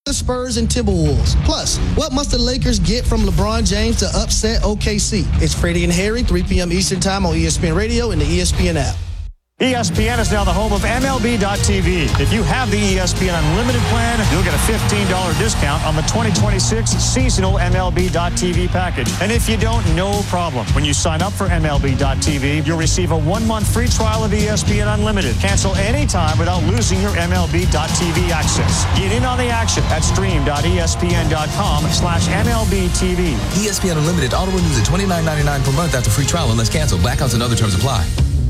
the Spurs and Timberwolves. Plus, what must the Lakers get from LeBron James to upset OKC? It's Freddie and Harry, 3 p.m. Eastern Time on ESPN Radio and the ESPN app. ESPN is now the home of MLB.tv. If you have the ESPN Unlimited plan, you'll get a $15 discount on the 2026 seasonal MLB.tv package. And if you don't, no problem. When you sign up for MLB.tv, you'll receive a 1-month free trial of ESPN Unlimited. Cancel anytime without losing your MLB.tv access. Get in on the action at stream.espn.com/MLBTV. ESPN Unlimited auto renews at $29.99 per month after free trial unless canceled. Blackouts and other terms apply.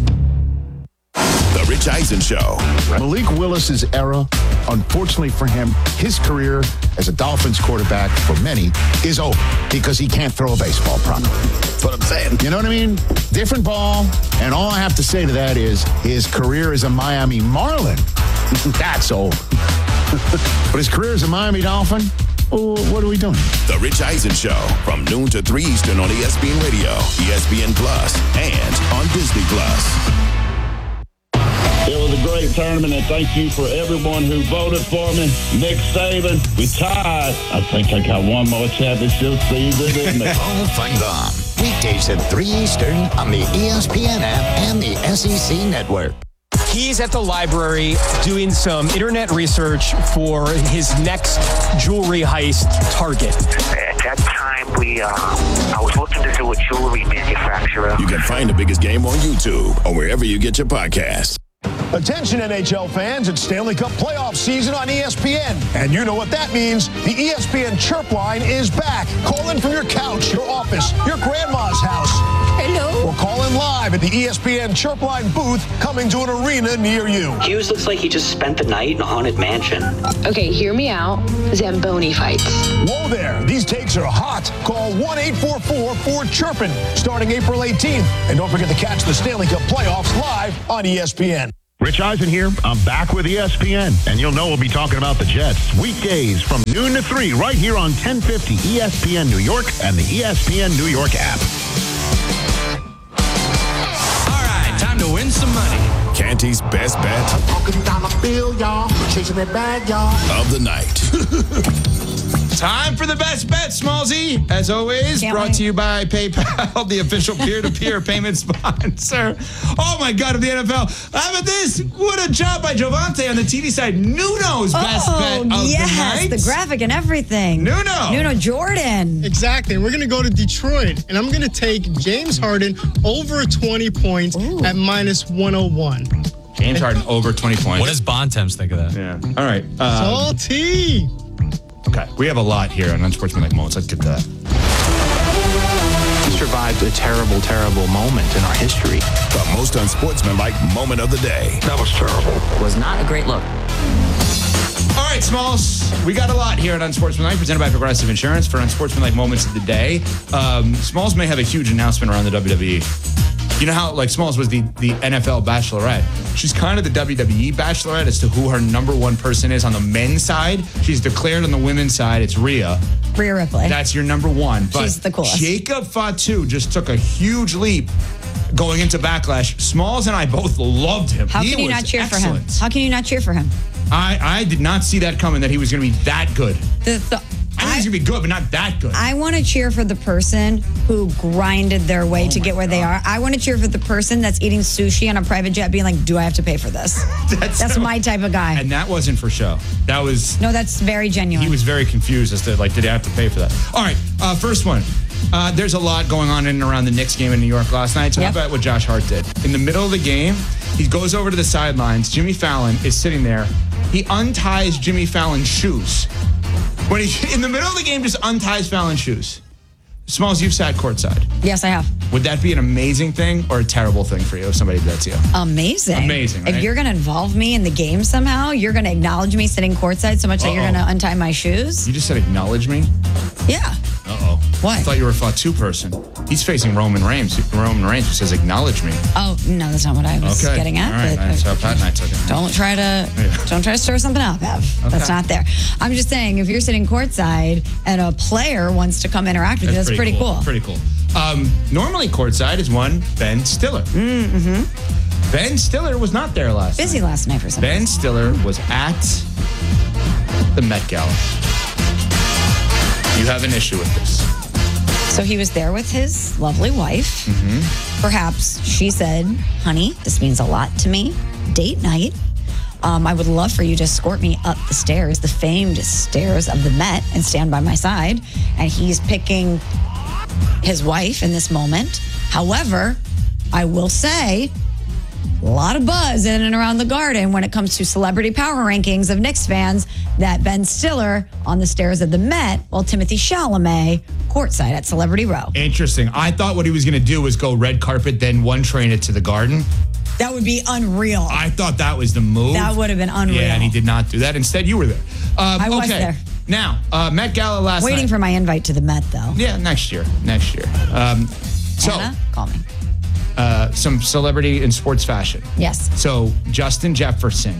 The Rich Eisen Show. Malik Willis's era, unfortunately for him, his career as a Dolphins quarterback for many is over because he can't throw a baseball properly. That's what I'm saying. You know what I mean? Different ball. And all I have to say to that is his career as a Miami Marlin, that's over. But his career as a Miami Dolphin, well, what are we doing? The Rich Eisen Show from noon to 3 Eastern on ESPN Radio, ESPN Plus, and on Disney Plus. It was a great tournament, and thank you for everyone who voted for me. Nick Saban, we tied. I think I got one more championship season in me. All fun gone. Weekdays at 3 Eastern on the ESPN app and the SEC Network. He's at the library doing some internet research for his next jewelry heist target. At that time, I was looking to do a jewelry manufacturer. You can find the biggest game on YouTube or wherever you get your podcasts. Attention NHL fans, it's Stanley Cup playoff season on ESPN. And you know what that means. The ESPN Chirp line is back. Call in from your couch, your office, your grandma's house. Hello. Or call in live at the ESPN Chirp line booth coming to an arena near you. Hughes looks like he just spent the night in a haunted mansion. Okay, hear me out. Zamboni fights. Whoa there. These takes are hot. Call 1-844-4-CHIRPIN starting April 18th. And don't forget to catch the Stanley Cup playoffs live on ESPN. Rich Eisen here. I'm back with ESPN, and you'll know we'll be talking about the Jets weekdays from noon to 3 right here on 1050 ESPN New York and the ESPN New York app. All right, time to win some money. Canty's best bet Walking down the field, y'all. Chasing that bag, y'all. of the night. Time for the best bet, Smallsy. As always, brought to you by PayPal, the official peer-to-peer payment sponsor. Oh, my God, of the NFL. How about this? What a job by Jovante on the TV side. Nuno's best bet of the night. Yes, the graphic and everything. Nuno Jordan. Exactly. And we're going to go to Detroit, and I'm going to take James Harden over 20 points at -101. James Harden over 20 points. What does Bontemps think of that? Yeah. All right. Salty. Okay, we have a lot here on Unsportsmanlike Moments. Let's get to that. We survived a terrible, terrible moment in our history. The most unsportsmanlike moment of the day. That was terrible. It was not a great look. All right, Smalls, we got a lot here at Unsportsmanlike, presented by Progressive Insurance for Unsportsmanlike Moments of the Day. Smalls may have a huge announcement around the WWE. You know how, like, Smalls was the NFL Bachelorette. She's kind of the WWE Bachelorette as to who her number one person is on the men's side. She's declared on the women's side, it's Rhea. Rhea Ripley. That's your number one. But she's the coolest. Jacob Fatu just took a huge leap going into Backlash. Smalls and I both loved him. How can you not cheer for him? How can you not cheer for him? I did not see that coming, that he was going to be that good. I think he's going to be good, but not that good. I want to cheer for the person who grinded their way to get where they are. I want to cheer for the person that's eating sushi on a private jet being like, do I have to pay for this? That's my type of guy. And that wasn't for show. That was... No, that's very genuine. He was very confused as to, like, did I have to pay for that? All right, first one. There's a lot going on in and around the Knicks game in New York last night. So how about what Josh Hart did? In the middle of the game, he goes over to the sidelines. Jimmy Fallon is sitting there. He unties Jimmy Fallon's shoes. When he, in the middle of the game, just unties Fallon's shoes. Smalls, you've sat courtside. Yes, I have. Would that be an amazing thing or a terrible thing for you if somebody did that to you? Amazing. Amazing, right? If you're going to involve me in the game somehow, you're going to acknowledge me sitting courtside so much that you're going to untie my shoes? You just said acknowledge me? Yeah. Uh-oh. What? I thought you were a Fatu person. He's facing Roman Reigns. Roman Reigns, who says acknowledge me. Oh, no, that's not what I was getting at. All right, that's how Pat and I took it. Don't try to stir something up, Ev. Okay. That's not there. I'm just saying, if you're sitting courtside and a player wants to come interact with you, that's pretty cool. Pretty cool. Normally courtside is one Ben Stiller. Mm-hmm. Ben Stiller was not there last night. Busy last night for some Ben Stiller was at the Met Gala. You have an issue with this. So he was there with his lovely wife. Perhaps she said, honey, this means a lot to me. Date night. I would love for you to escort me up the stairs, the famed stairs of the Met, and stand by my side. And he's picking his wife in this moment. However, I will say, a lot of buzz in and around the Garden when it comes to celebrity power rankings of Knicks fans that Ben Stiller on the stairs of the Met, while Timothée Chalamet courtside at Celebrity Row. Interesting. I thought what he was going to do was go red carpet, then one train it to the Garden. That would be unreal. I thought that was the move. That would have been unreal. Yeah, and he did not do that. Instead, you were there. I was there. Now, Met Gala last night. Waiting for my invite to the Met, though. Yeah, next year. Anna, call me. Some celebrity in sports fashion. Yes. So, Justin Jefferson.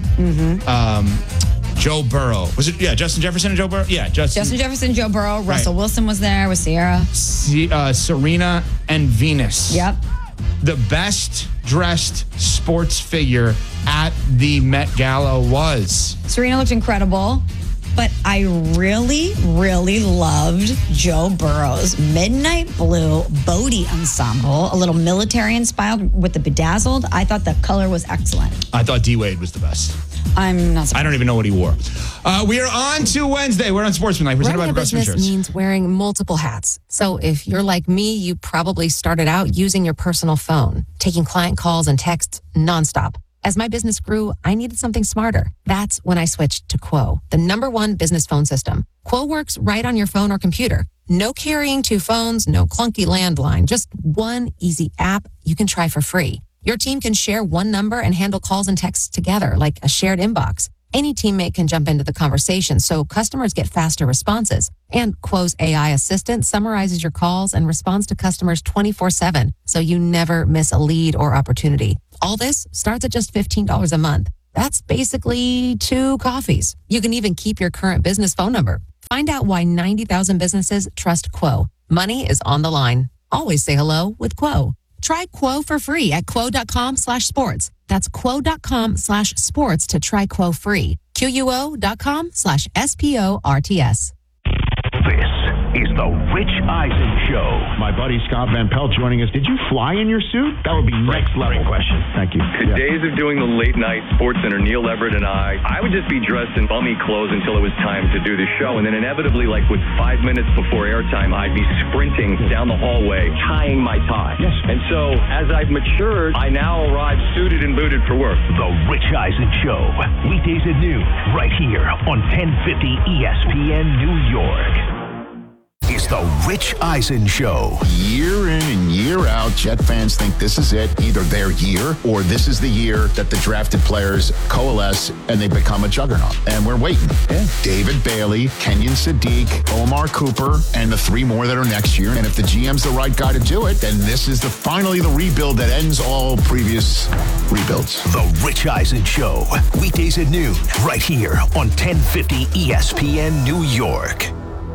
Joe Burrow. Was it? Yeah, Justin Jefferson and Joe Burrow? Yeah, Justin Jefferson, Joe Burrow. Russell Wilson was there with Sierra. Serena and Venus. Yep. The best dressed sports figure at the Met Gala was. Serena looked incredible, but I really, really loved Joe Burrow's Midnight Blue Bodie ensemble, a little military inspired with the bedazzled. I thought the color was excellent. I thought D-Wade was the best. I'm not surprised. I don't even know what he wore. We are on to Wednesday. We're on Sportsmanlike. Running a business means wearing multiple hats. So if you're like me, you probably started out using your personal phone, taking client calls and texts nonstop. As my business grew, I needed something smarter. That's when I switched to Quo, the #1 business phone system. Quo works right on your phone or computer. No carrying 2 phones, no clunky landline, just one easy app you can try for free. Your team can share one number and handle calls and texts together like a shared inbox. Any teammate can jump into the conversation, so customers get faster responses. And Quo's AI assistant summarizes your calls and responds to customers 24/7, so you never miss a lead or opportunity. All this starts at just $15 a month. That's basically 2 coffees. You can even keep your current business phone number. Find out why 90,000 businesses trust Quo. Money is on the line. Always say hello with Quo. Try Quo for free at quo.com/sports. That's quo.com/sports to try Quo free. QUO.com/SPORTS. This is the Rich Eisen Show. My buddy Scott Van Pelt joining us. Did you fly in your suit? That would be next level. Great question. Thank you. The days of doing the late night Sports Center, Neil Everett and I would just be dressed in bummy clothes until it was time to do the show. And then inevitably, like with 5 minutes before airtime, I'd be sprinting down the hallway, tying my tie. Yes. And so as I've matured, I now arrive suited and booted for work. The Rich Eisen Show. Weekdays at noon, right here on 1050 ESPN New York. It's the Rich Eisen Show. Year in and year out, Jet fans think this is it, either their year or this is the year that the drafted players coalesce and they become a juggernaut. And we're waiting. Yeah. David Bailey, Kenyon Sadiq, Omar Cooper, and the 3 more that are next year. And if the GM's the right guy to do it, then this is finally the rebuild that ends all previous rebuilds. The Rich Eisen Show. Weekdays at noon, right here on 1050 ESPN New York.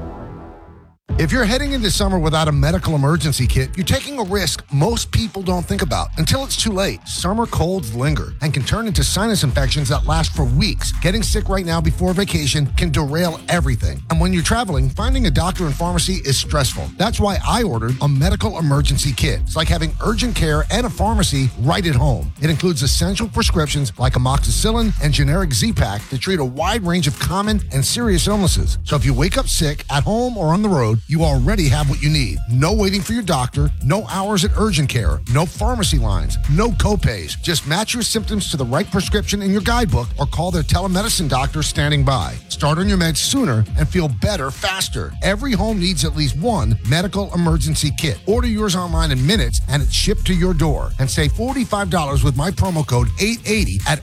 If you're heading into summer without a medical emergency kit, you're taking a risk most people don't think about until it's too late. Summer colds linger and can turn into sinus infections that last for weeks. Getting sick right now before vacation can derail everything. And when you're traveling, finding a doctor and pharmacy is stressful. That's why I ordered a medical emergency kit. It's like having urgent care and a pharmacy right at home. It includes essential prescriptions like amoxicillin and generic Z-Pak to treat a wide range of common and serious illnesses. So if you wake up sick at home or on the road, you already have what you need. No waiting for your doctor, no hours at urgent care, no pharmacy lines, no copays. Just match your symptoms to the right prescription in your guidebook or call their telemedicine doctor standing by. Start on your meds sooner and feel better faster. Every home needs at least one medical emergency kit. Order yours online in minutes and it's shipped to your door. And save $45 with my promo code 880 at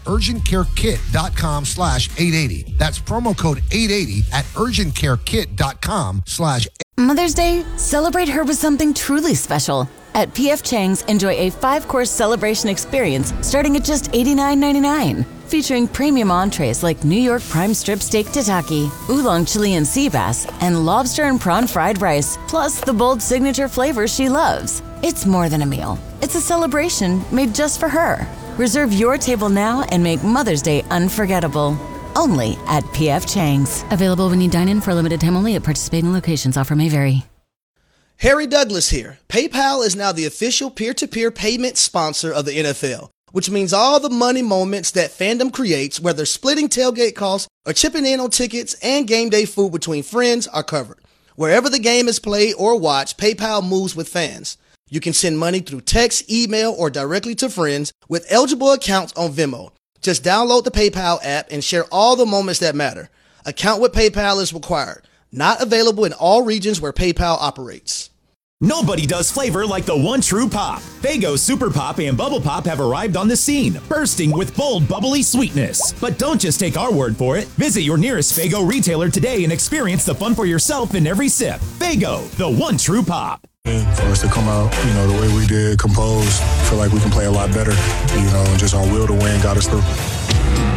urgentcarekit.com/880. That's promo code 880 at urgentcarekit.com/880. Mother's Day, celebrate her with something truly special. At P.F. Chang's, enjoy a 5-course celebration experience starting at just $89.99. Featuring premium entrees like New York prime strip steak tataki, oolong Chilean sea bass, and lobster and prawn fried rice, plus the bold signature flavors she loves. It's more than a meal. It's a celebration made just for her. Reserve your table now and make Mother's Day unforgettable. Only at P.F. Chang's. Available when you dine in for a limited time only at participating locations. Offer may vary. Harry Douglas here. PayPal is now the official peer-to-peer payment sponsor of the NFL, which means all the money moments that fandom creates, whether splitting tailgate costs or chipping in on tickets and game day food between friends, are covered. Wherever the game is played or watched, PayPal moves with fans. You can send money through text, email, or directly to friends with eligible accounts on Venmo. Just download the PayPal app and share all the moments that matter. Account with PayPal is required. Not available in all regions where PayPal operates. Nobody does flavor like the one true pop. Faygo Super Pop and Bubble Pop have arrived on the scene, bursting with bold, bubbly sweetness. But don't just take our word for it. Visit your nearest Faygo retailer today and experience the fun for yourself in every sip. Faygo, the one true pop. For us to come out, the way we did, composed, feel like we can play a lot better, and just our will to win got us through.